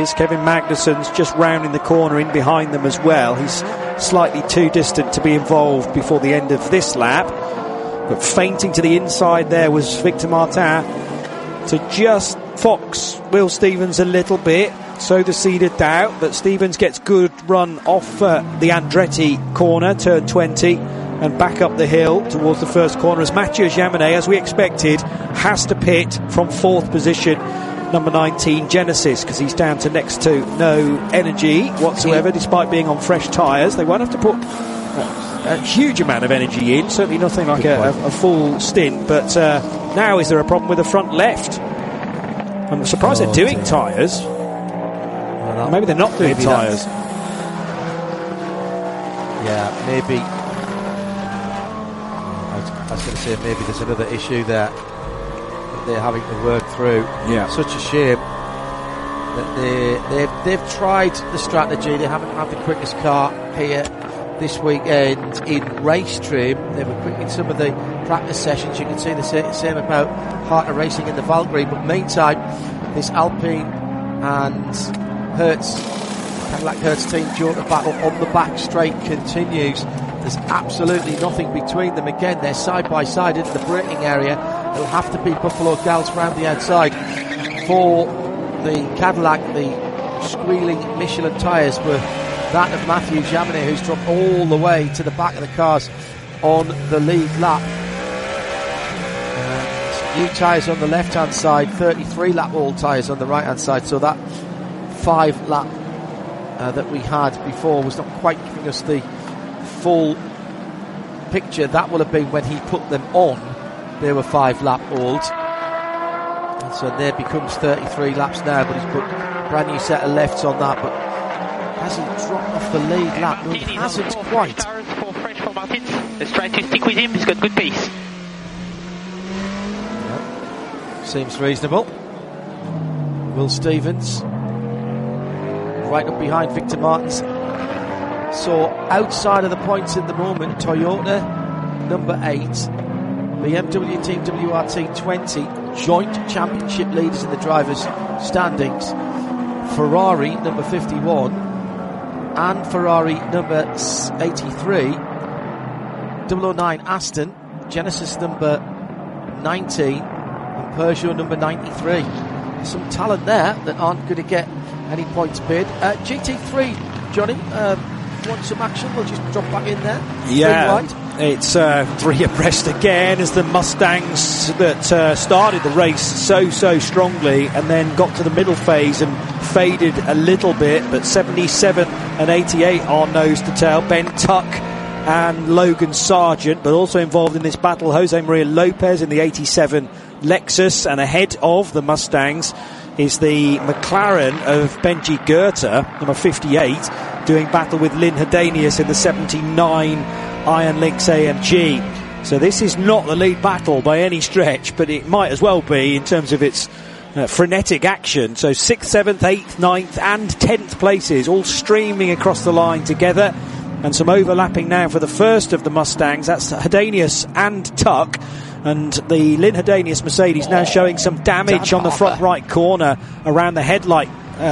is. Kevin Magnussen's just rounding the corner in behind them as well. He's slightly too distant to be involved before the end of this lap. But feinting to the inside there was Victor Martin to just fox Will Stevens a little bit. Sow the seed of doubt, but Stevens gets good run off the Andretti corner, turn 20, and back up the hill towards the first corner as Mathieu Jaminet, as we expected, has to pit from 4th position, number 19 Genesis, because he's down to next to no energy whatsoever, despite being on fresh tyres. They won't have to put a huge amount of energy in, certainly nothing like a full stint, but now is there a problem with the front left? I'm surprised they're doing tyres. Maybe they're not doing tyres. Yeah, maybe. I was going to say maybe there's another issue there that they're having to work through. Yeah. Such a shame that they've tried the strategy. They haven't had the quickest car here this weekend in race trim. They were quick in some of the practice sessions. You can see the same about Harter Racing in the Valkyrie. But meantime, this Alpine and Cadillac Hertz team Jota battle on the back straight continues. There's absolutely nothing between them. Again, they're side by side into the braking area. It'll have to be Buffalo Gals round the outside for the Cadillac. The squealing Michelin tyres were that of Mathieu Jaminet, who's dropped all the way to the back of the cars on the lead lap. And new tyres on the left hand side, 33 lap all tyres on the right hand side, so that 5 lap that we had before was not quite giving us the full picture. That will have been when he put them on. They were 5 lap old, and so there becomes 33 laps now, but he's put a brand new set of lefts on that. But has he dropped off the lead lap? No, he hasn't quite. Let's try to stick with him. He's got good pace. Yep. Seems reasonable. Will Stevens right up behind Victor Martins. So outside of the points at the moment, Toyota number 8, BMW Team WRT 20, joint championship leaders in the drivers' standings. Ferrari number 51 and Ferrari number 83, 009 Aston, Genesis number 19 and Peugeot number 93. Some talent there that aren't going to get any points paid. GT3, Johnny, want some action? We'll just drop back in there. Yeah, it's 3 abreast again as the Mustangs that started the race so strongly and then got to the middle phase and faded a little bit, but 77 and 88 are nose to tail. Ben Tuck and Logan Sargent, but also involved in this battle, Jose Maria Lopez in the 87 Lexus, and ahead of the Mustangs is the McLaren of Benji Goethe, number 58, doing battle with Lynn Hedanius in the 79 Iron Lynx AMG. So this is not the lead battle by any stretch, but it might as well be in terms of its frenetic action. So 6th, 7th, 8th, 9th and 10th places all streaming across the line together, and some overlapping now for the first of the Mustangs. That's Hedanius and Tuck. And the Lynn Hedanius Mercedes now showing some damage on the front right corner around the headlight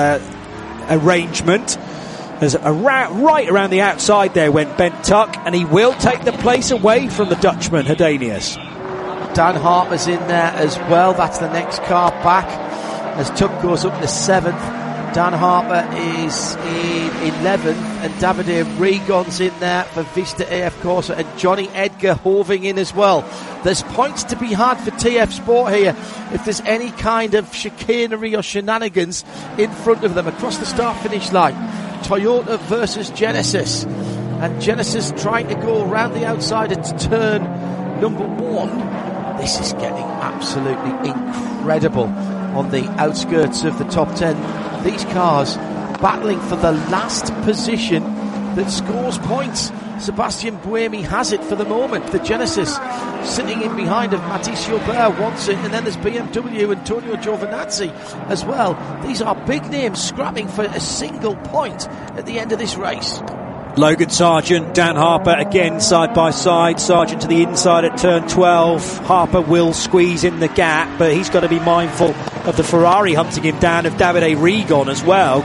arrangement. There's right around the outside there went Bent Tuck, and he will take the place away from the Dutchman, Hedanius. Dan Harper's in there as well. That's the next car back as Tuck goes up to 7th. Dan Harper is in 11th, and Davide Regon's in there for Vista AF Corsa, and Johnny Edgar hoving in as well. There's points to be had for TF Sport here if there's any kind of chicanery or shenanigans in front of them across the start-finish line. Toyota versus Genesis, and Genesis trying to go around the outside at turn number 1. This is getting absolutely incredible on the outskirts of the top 10. These cars battling for the last position that scores points. Sebastian Buemi has it for the moment. The Genesis sitting in behind of Matisse Aubert wants it, and then there's BMW, Antonio Giovinazzi as well. These are big names scrapping for a single point at the end of this race. Logan Sargent, Dan Harper again side by side. Sargent to the inside at turn 12. Harper will squeeze in the gap, but he's got to be mindful of the Ferrari hunting him down, of Davide Regon as well.